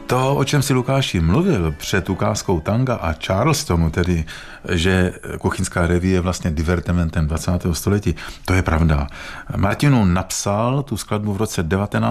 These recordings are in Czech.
To, o čem si Lukáši mluvil před ukázkou tanga a Charlestonu, tedy, že kuchyňská revue je vlastně divertimentem 20. století, to je pravda. Martinů napsal tu skladbu v roce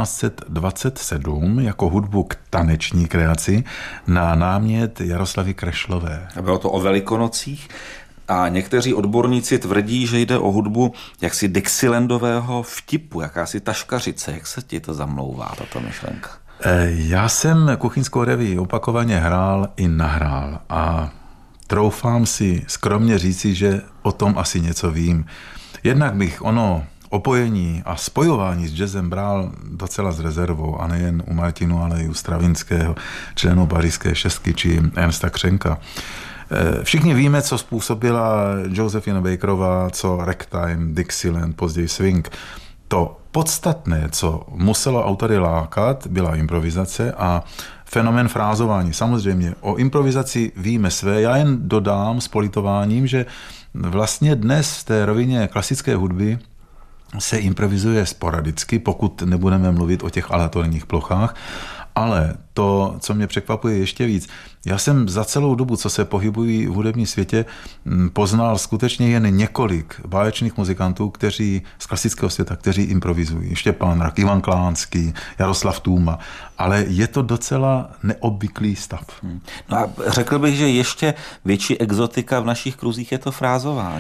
1927 jako hudbu k taneční kreaci na námět Jaroslavy Krešlové. A bylo to o Velikonocích? A někteří odborníci tvrdí, že jde o hudbu jaksi Dixielandového vtipu, jakási taškařice. Jak se ti to zamlouvá, tato myšlenka? Já jsem kuchyňskou revue opakovaně hrál i nahrál a troufám si skromně říci, že o tom asi něco vím. Jednak bych ono opojení a spojování s jazzem bral docela s rezervou, a nejen u Martinu, ale i u Stravinského, členů Pařížské šestky či Ernsta Křenka. Všichni víme, co způsobila Josephine Bakerová, co ragtime, Dixieland, později swing. To podstatné, co muselo autory lákat, byla improvizace a fenomén frázování. Samozřejmě o improvizaci víme své. Já jen dodám s politováním, že vlastně dnes v té rovině klasické hudby se improvizuje sporadicky, pokud nebudeme mluvit o těch aleatorních plochách. Ale to, co mě překvapuje ještě víc, já jsem za celou dobu, co se pohybují v hudebním světě, poznal skutečně jen několik báječných muzikantů, kteří z klasického světa, kteří improvizují. Štěpán Rak, Ivan Klánský, Jaroslav Tůma, ale je to docela neobvyklý stav. No a řekl bych, že ještě větší exotika v našich kruzích je to frázování.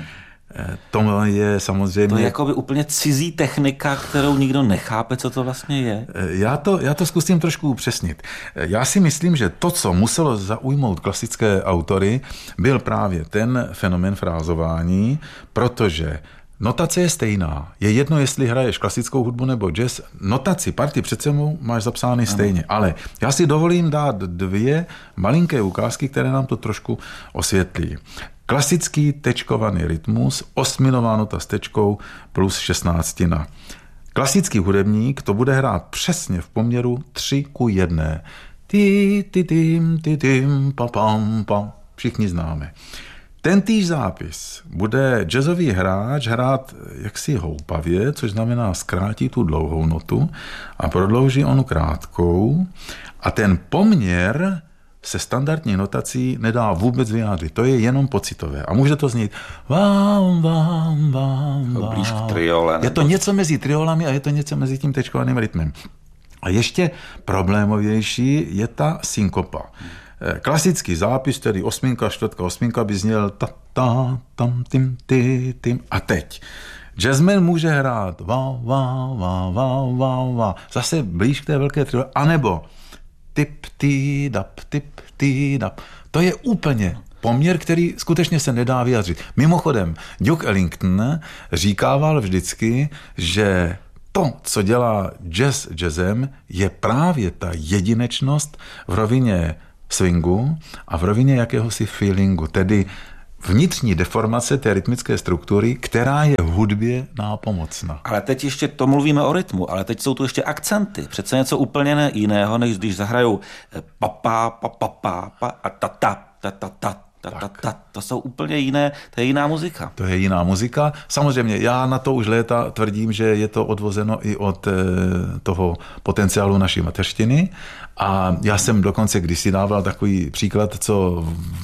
To je samozřejmě... To je jakoby úplně cizí technika, kterou nikdo nechápe, co to vlastně je. Já to zkusím trošku upřesnit. Já si myslím, že to, co muselo zaujmout klasické autory, byl právě ten fenomén frázování, protože notace je stejná. Je jedno, jestli hraješ klasickou hudbu nebo jazz. Notaci, party před sebou máš zapsány stejně. Ale já si dovolím dát dvě malinké ukázky, které nám to trošku osvětlí. Klasický tečkovaný rytmus, osminová nota s tečkou plus 16. Klasický hudebník to bude hrát přesně v poměru 3:1. Ti, pa, pam, pam. Všichni známe. Tentýž zápis bude jazzový hráč hrát jaksi houpavě, což znamená zkrátí tu dlouhou notu a prodlouží onu krátkou. A ten poměr se standardní notací nedá vůbec vyjádřit. To je jenom pocitové. A může to znít vám, vám, vám, vám. Blíž k triole. Je to něco mezi triolami a je to něco mezi tím tečkovaným rytmem. A ještě problémovější je ta synkopa. Klasický zápis, tedy osminka, čtvrtka, osminka by zněl ta, ta, tam, tim, ty, tim. A teď. Jazzman může hrát va, va, va, va, va, va. Zase blíž k té velké triole. A nebo tip, tí, dap, tip, tí, dap. To je úplně poměr, který skutečně se nedá vyjádřit. Mimochodem, Duke Ellington říkával vždycky, že to, co dělá jazz jazzem, je právě ta jedinečnost v rovině swingu a v rovině jakéhosi feelingu, tedy vnitřní deformace té rytmické struktury, která je v hudbě nápomocná. Ale teď ještě to mluvíme o rytmu, ale teď jsou tu ještě akcenty. Přece něco úplně jiného, než když zahrajou pa, pa, pa, pa, pa, pa a ta, ta, ta, ta, ta. To jsou úplně jiné, to je jiná muzika. To je jiná muzika. Samozřejmě, já na to už léta tvrdím, že je to odvozeno i od toho potenciálu naší mateřštiny. A já jsem dokonce kdysi dával takový příklad, co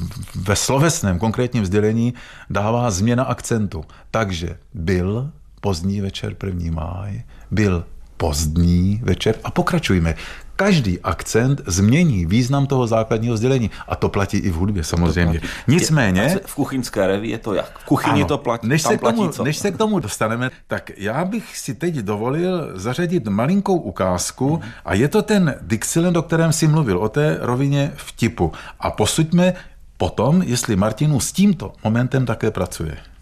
ve slovesném konkrétním sdělení dává změna akcentu. Takže byl pozdní večer 1. máj, byl pozdní večer a pokračujme. Každý akcent změní význam toho základního sdělení. A to platí i v hudbě samozřejmě. Nicméně... V kuchyňské revue je to jak? V kuchyni ano, to platí. Než se k tomu dostaneme, tak já bych si teď dovolil zařadit malinkou ukázku a je to ten Dixieland, o kterém si mluvil, o té rovině vtipu. A posuďme potom, jestli Martinů s tímto momentem také pracuje.